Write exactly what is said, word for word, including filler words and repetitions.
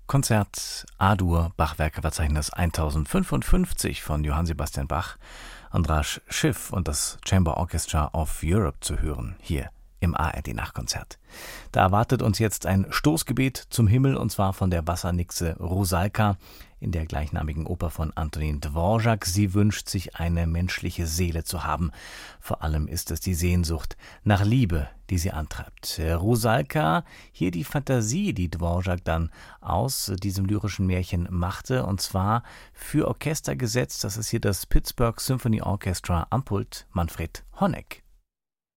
Konzert A-Dur, Bachwerkeverzeichnis tausendfünfundfünfzig von Johann Sebastian Bach, András Schiff und das Chamber Orchestra of Europe zu hören, hier im A R D-Nachkonzert. Da erwartet uns jetzt ein Stoßgebet zum Himmel, und zwar von der Wassernixe Rusalka in der gleichnamigen Oper von Antonín Dvořák. Sie wünscht sich, eine menschliche Seele zu haben. Vor allem ist es die Sehnsucht nach Liebe, die sie antreibt. Rusalka, hier die Fantasie, die Dvořák dann aus diesem lyrischen Märchen machte, und zwar für Orchester gesetzt. Das ist hier das Pittsburgh Symphony Orchestra am Pult Manfred Honeck.